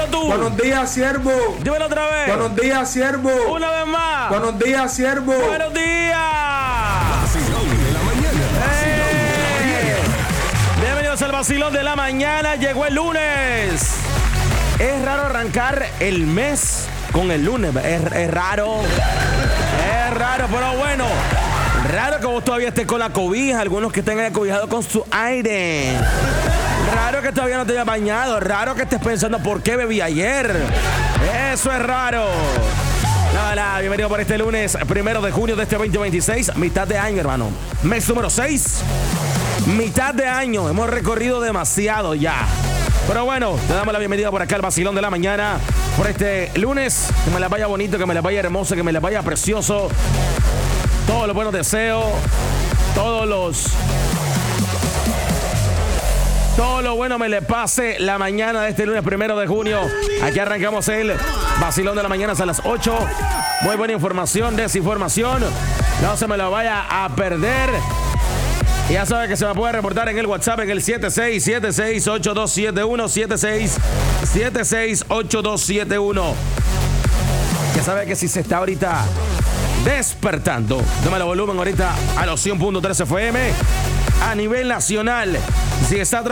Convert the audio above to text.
tú. Buenos días, siervo. Dímelo otra vez. Buenos días, siervo. Una vez más. Buenos días, siervo. Buenos días. Vacilón de la mañana. Bienvenidos al vacilón de la mañana. Llegó el lunes. Es raro arrancar el mes con el lunes. Es raro. Es raro, pero bueno. Raro que vos todavía estés con la cobija. Algunos que estén acobijados con su aire. Raro que todavía no te hayas bañado. Raro que estés pensando por qué bebí ayer. Eso es raro. Hola, bienvenido por este lunes 1 de junio de este 2026. Mitad de año, hermano. Mes número 6. Mitad de año. Hemos recorrido demasiado ya. Pero bueno, te damos la bienvenida por acá al vacilón de la mañana. Por este lunes. Que me la vaya bonito, que me la vaya hermoso, que me la vaya precioso. Todos los buenos deseos. Todo lo bueno me le pase la mañana de este lunes 1 de junio. Aquí arrancamos el vacilón de la mañana hasta las 8. Muy buena información, desinformación. No se me lo vaya a perder. Y ya sabe que se me puede reportar en el WhatsApp en el 76768271. 76768271. Ya sabe que si se está ahorita despertando, démelo volumen ahorita a los 100.3 FM a nivel nacional. Si está